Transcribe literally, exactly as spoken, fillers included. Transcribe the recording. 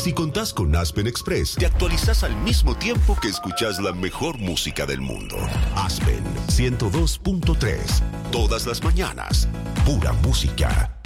Si contás con Aspen Express, te actualizás al mismo tiempo que escuchás la mejor música del mundo. Aspen ciento dos punto tres. Todas las mañanas. Pura música.